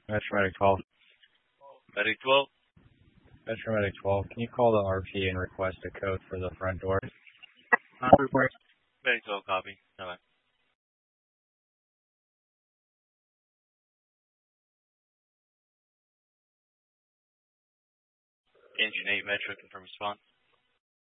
Metro Medic 12. Medic 12. Metro Medic 12, can you call the RP and request a code for the front door? Report. Medic 12, copy. Bye. Engine 8 Metro, confirm response.